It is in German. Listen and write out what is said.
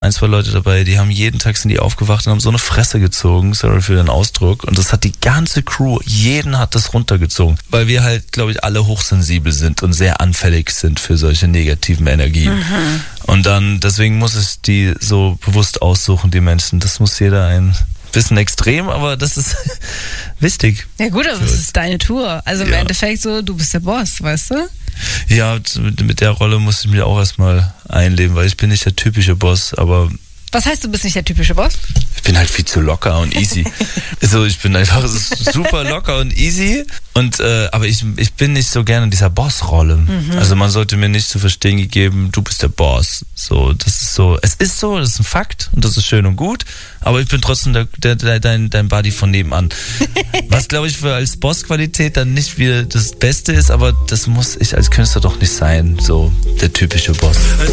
ein, zwei Leute dabei, die haben jeden Tag sind die aufgewacht und haben so eine Fresse gezogen, sorry für den Ausdruck. Und das hat die ganze Crew, jeden hat das runtergezogen. Weil wir halt, glaube ich, alle hochsensibel sind und sehr anfällig sind für solche negativen Energien. Mhm. Und dann, deswegen muss ich die so bewusst aussuchen, die Menschen. Das muss jeder ein bisschen extrem, aber das ist wichtig. Ja gut, aber es ist deine Tour. Also im Endeffekt so, du bist der Boss, weißt du? Ja, mit der Rolle muss ich mich auch erstmal einleben, weil ich bin nicht der typische Boss, aber... Was heißt, du bist nicht der typische Boss? Ich bin halt viel zu locker und easy. Also ich bin einfach super locker und easy. Und aber ich bin nicht so gerne in dieser Boss-Rolle. Mhm. Also man sollte mir nicht zu verstehen gegeben, du bist der Boss. So, das ist so. Es ist so, das ist ein Fakt und das ist schön und gut. Aber ich bin trotzdem dein Buddy von nebenan. Was glaube ich für als Boss-Qualität dann nicht wieder das Beste ist, aber das muss ich als Künstler doch nicht sein. So der typische Boss.